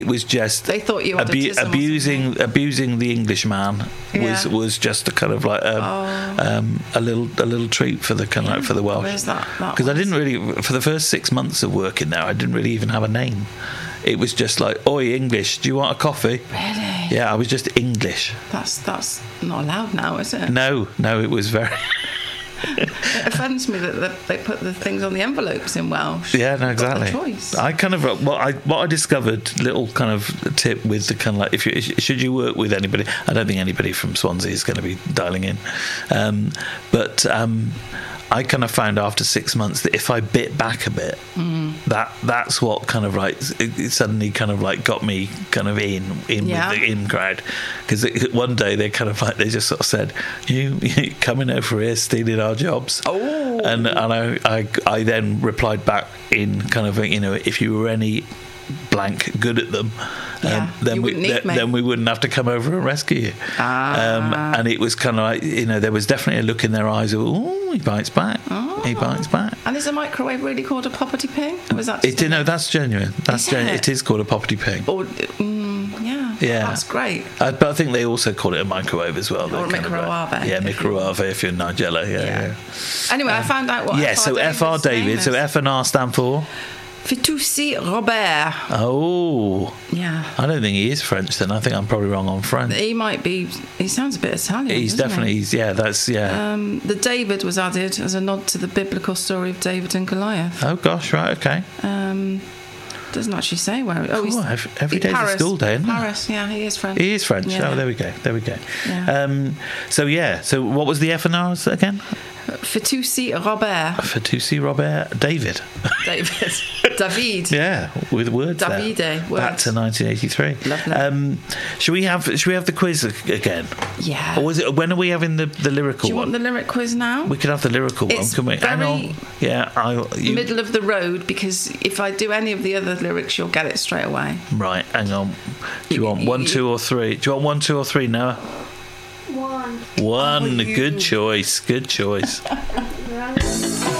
It was just They thought you had autism or abusing the Englishman was just a kind of like a little treat for the kind of like for the Welsh. Where's that Because I didn't really, for the first 6 months of working there, I didn't really even have a name. It was just like, oi, English, do you want a coffee? Really? Yeah, I was just English. That's not allowed now, is it? No, it was very... It offends me that they put the things on the envelopes in Welsh. Yeah, no, exactly. Got the choice. I kind of what I discovered, little kind of tip with the kind of like, should you work with anybody, I don't think anybody from Swansea is going to be dialing in, but I kind of found after 6 months that if I bit back a bit, that's what kind of like it suddenly kind of like got me kind of in with the in crowd. Because one day they kind of like, they just sort of said, you coming over here stealing our jobs. Oh. And I then replied back in kind of, if you were any blank good at them, then we wouldn't have to come over and rescue you. And it was kind of like, there was definitely a look in their eyes of, oh, he bites back. He bites back. And is a microwave really called a poppity ping? Or is that that's genuine. That's genuine. It is called a poppity ping. Or, yeah, that's great. But I think they also call it a microwave as well. Or a microwave. Yeah, microwave if you're in Nigella. Yeah. Anyway, I found out what. Yeah, so FR David. So F and R stand for. Fitoussi Robert. Oh. Yeah. I don't think he is French then. I think I'm probably wrong on French. He might be. He sounds a bit Italian. He's definitely. He? The David was added as a nod to the biblical story of David and Goliath. Oh gosh, right, okay. Doesn't actually say where. Every day's a school day, isn't it? Paris, yeah, he is French. He is French. Yeah. Oh, there we go. Yeah. So what was the F and R's again? Fitoussi Robert. Fitoussi Robert. David. David. Yeah, with words Davide. there. Words. Back to 1983. Lovely. Should we have the quiz again? Yeah. Or when are we having the lyrical one? Do you want the lyric quiz now? We could have the lyrical one, can we? Hang on. Yeah, middle of the road, because if I do any of the other lyrics, you'll get it straight away. Right, hang on. Do you want 1, 2, or 3? Do you want 1, 2, or 3, Noah? 1. Good choice.